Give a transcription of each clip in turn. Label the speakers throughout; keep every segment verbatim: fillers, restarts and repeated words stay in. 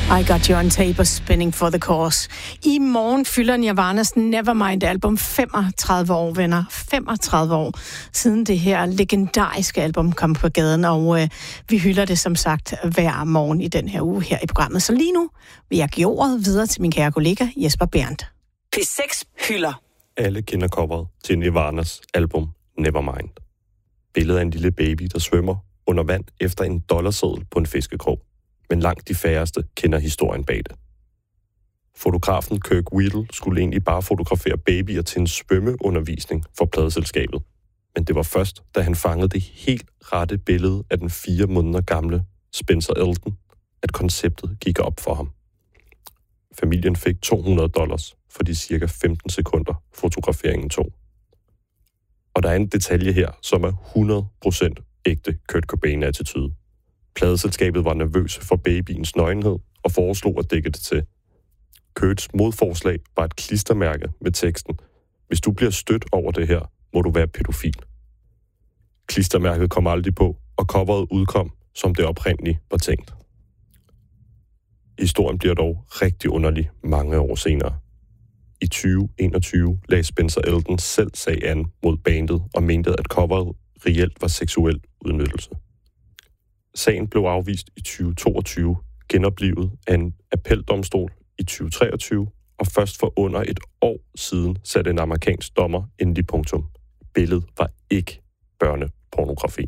Speaker 1: I Got You On Tape og Spinning for the Cause. I morgen fylder Nirvanas Nevermind-album femogtredive år, venner. femogtredive år siden det her legendariske album kom på gaden, og øh, vi hylder det som sagt hver morgen i den her uge her i programmet. Så lige nu vil jeg give ordet videre til min kære kollega Jesper Berndt.
Speaker 2: P seks hylder.
Speaker 3: Alle kender coveret til Nirvanas album Nevermind. Billedet af en lille baby, der svømmer under vand efter en dollarseddel på en fiskekrog. Men langt de færreste kender historien bag det. Fotografen Kirk Wheatle skulle egentlig bare fotografere babyer til en svømmeundervisning for pladeselskabet. Men det var først, da han fangede det helt rette billede af den fire måneder gamle Spencer Elton, at konceptet gik op for ham. Familien fik to hundrede dollars for de cirka femten sekunder fotograferingen tog. Og der er en detalje her, som er hundrede procent ægte Kurt Cobain-attitude. Pladeselskabet var nervøs for babyens nøgenhed og foreslog at dække det til. Kurts modforslag var et klistermærke med teksten: "Hvis du bliver stødt over det her, må du være pædofil." Klistermærket kom aldrig på, og coveret udkom, som det oprindeligt var tænkt. Historien bliver dog rigtig underlig mange år senere. I tyve enogtyve lagde Spencer Elton selv sag an mod bandet og mente, at coveret reelt var seksuel udnyttelse. Sagen blev afvist i tyve toogtyve, genoplivet af en appeldomstol i tyve treogtyve, og først for under et år siden satte en amerikansk dommer endelig punktum. Billedet var ikke børnepornografi.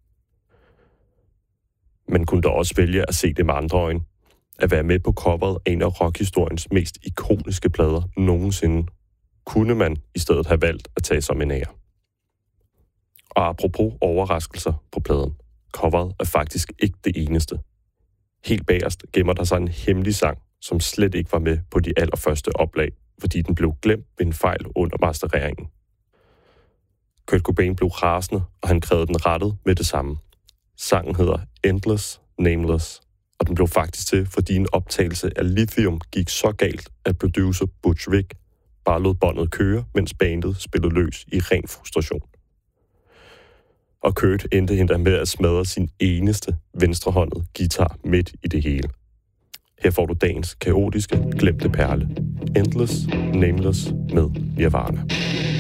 Speaker 3: Man kunne da også vælge at se det med andre øjne. At være med på coveret af en af rockhistoriens mest ikoniske plader nogensinde, kunne man i stedet have valgt at tage som en ære. Og apropos overraskelser på pladen, coveret er faktisk ikke det eneste. Helt bagerst gemmer der sig en hemmelig sang, som slet ikke var med på de allerførste oplag, fordi den blev glemt ved en fejl under mastereringen. Kurt Cobain blev rasende, og han krævede den rettet med det samme. Sangen hedder Endless, Nameless, og den blev faktisk til, fordi en optagelse af Lithium gik så galt, at producer Butch Vig bare lod båndet køre, mens bandet spillede løs i ren frustration. Og Kurt endte endda med at smadre sin eneste venstrehåndede guitar midt i det hele. Her får du dagens kaotiske, glemte perle. Endless, Nameless med Nirvana.